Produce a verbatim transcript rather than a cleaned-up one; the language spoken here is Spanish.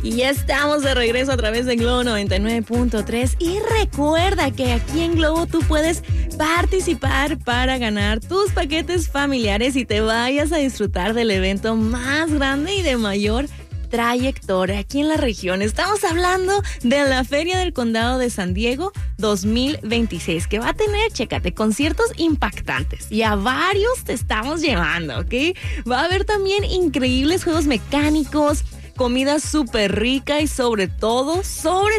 Y ya estamos de regreso a través de Globo noventa y nueve punto tres. Y recuerda que aquí en Globo tú puedes participar para ganar tus paquetes familiares y te vayas a disfrutar del evento más grande y de mayor trayectoria aquí en la región. Estamos hablando de la Feria del Condado de San Diego dos mil veintiséis, que va a tener, chécate, conciertos impactantes y a varios te estamos llevando, ¿ok? Va a haber también increíbles juegos mecánicos, comida súper rica y sobre todo, sobre